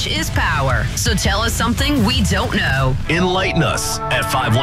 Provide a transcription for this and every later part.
Knowledge is power. So tell us something we don't know. Enlighten us at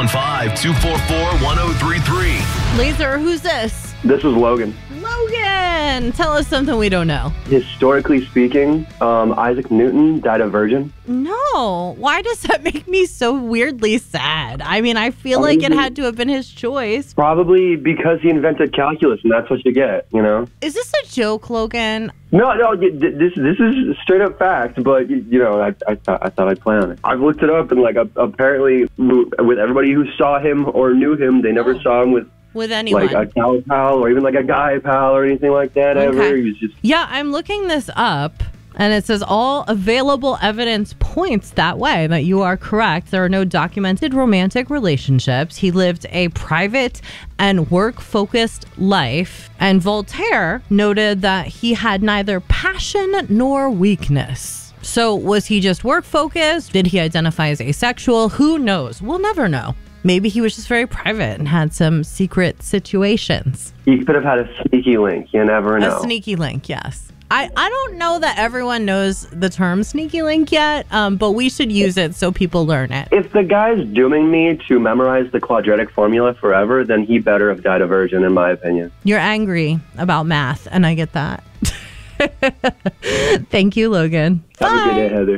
515-244-1033. Laser, who's this? This is Logan. Logan, tell us something we don't know. Historically speaking, Isaac Newton died a virgin. No. Why does that make me so weirdly sad? I mean, I feel like it had to have been his choice. Probably because he invented calculus, and that's what you get, you know? Is this a joke, Logan? No, this is straight up fact, but, you know, I thought I'd play on it. I've looked it up, and, like, apparently with everybody who saw him or knew him, they never saw him with anyone. Like a gal pal or even like a guy pal or anything like that ever. He was just... Yeah, I'm looking this up, and it says all available evidence points that way, that you are correct. There are no documented romantic relationships. He lived a private and work-focused life, and Voltaire noted that he had neither passion nor weakness. So was he just work-focused? Did he identify as asexual? Who knows? We'll never know. Maybe he was just very private and had some secret situations. He could have had a sneaky link. You never know. A sneaky link, yes. I don't know that everyone knows the term sneaky link yet, but we should use it so people learn it. If the guy's dooming me to memorize the quadratic formula forever, then he better have died a virgin, in my opinion. You're angry about math, and I get that. Thank you, Logan. Have a good day, Heather.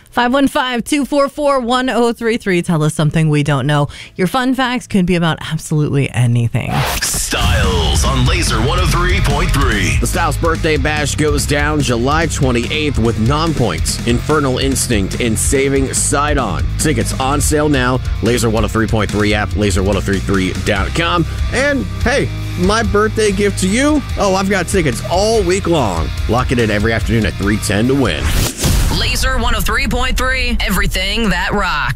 515-244-1033. Tell us something we don't know. Your fun facts could be about absolutely anything. Styles on Laser 103.3. The Styles Birthday Bash goes down July 28th with Non-Points, Infernal Instinct, and Saving Sidon. Tickets on sale now. Laser 103.3 app, laser1033.com. And hey, my birthday gift to you? Oh, I've got tickets all week long. Lock it in every afternoon at 3:10 to win. Laser 103.3, everything that rocks.